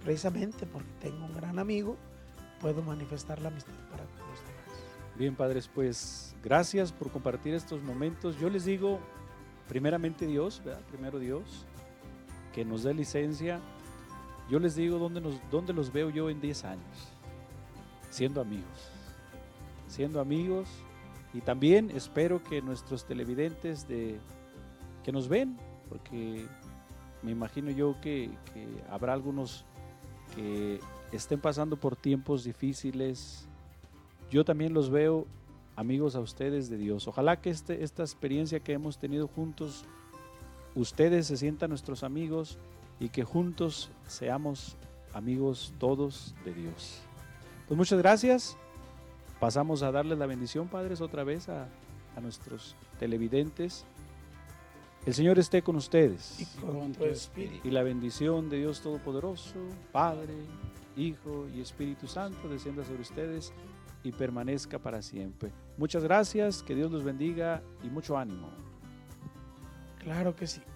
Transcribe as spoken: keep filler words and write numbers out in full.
precisamente porque tengo un gran amigo, puedo manifestar la amistad para con los demás. Bien, padres, pues gracias por compartir estos momentos. Yo les digo, primeramente Dios, ¿verdad? Primero Dios, que nos dé licencia. Yo les digo dónde, nos, dónde los veo yo en diez años, siendo amigos, siendo amigos, y también espero que nuestros televidentes de, que nos ven, porque me imagino yo que, que habrá algunos que estén pasando por tiempos difíciles. Yo también los veo amigos a ustedes de Dios. Ojalá que este, esta experiencia que hemos tenido juntos, ustedes se sientan nuestros amigos y que juntos seamos amigos todos de Dios. Pues muchas gracias. Pasamos a darles la bendición, padres, otra vez a, a nuestros televidentes. El Señor esté con ustedes. Y con tu espíritu. Y la bendición de Dios Todopoderoso, Padre, Hijo y Espíritu Santo, descienda sobre ustedes y permanezca para siempre. Muchas gracias, que Dios los bendiga y mucho ánimo. Claro que sí.